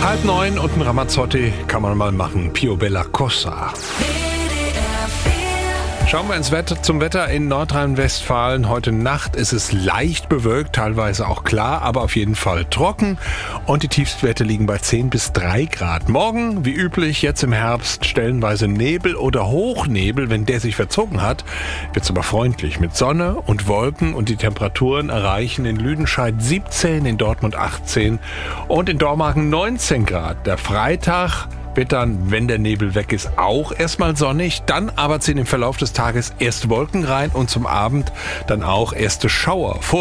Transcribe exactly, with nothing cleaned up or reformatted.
Halb neun und ein Ramazzotti kann man mal machen. Pio Bella Cosa. Schauen wir ins Wetter, zum Wetter in Nordrhein-Westfalen. Heute Nacht ist es leicht bewölkt, teilweise auch klar, aber auf jeden Fall trocken. Und die Tiefstwerte liegen bei zehn bis drei Grad. Morgen, wie üblich, jetzt im Herbst, stellenweise Nebel oder Hochnebel. Wenn der sich verzogen hat, wird es aber freundlich mit Sonne und Wolken. Und die Temperaturen erreichen in Lüdenscheid siebzehn, in Dortmund achtzehn und in Dormagen neunzehn Grad. Der Freitag wird dann, wenn der Nebel weg ist, auch erstmal sonnig. Dann aber ziehen im Verlauf des Tages erst Wolken rein und zum Abend dann auch erste Schauer. Vor